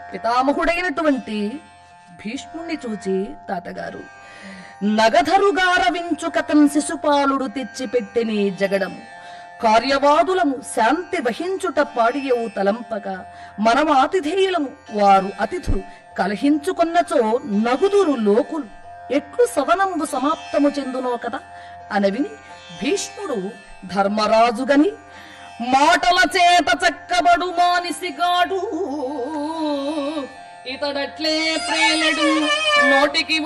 పితామహుడైనటువంటి భీష్ముణ్ణి చూచి తాతగారు నగధరుగారవించు కథం శిశుపాలుడు తెచ్చిపెట్టిని జగడము కార్యవాదులము శాంతి వహించుట పాడియవు తలంపక మనము ఆతిథేయులము వారు అతిథులు కలహించుకొన్నచో నగుదురు లోకులు ఎట్లు సవనంబు సమాప్తము చెందునో కదా అనవిని భీష్ముడు ధర్మరాజుగని మాటల చేత చక్కబడు మానిసిగాడు ఇతడట్లే ప్రేలడు నోటికి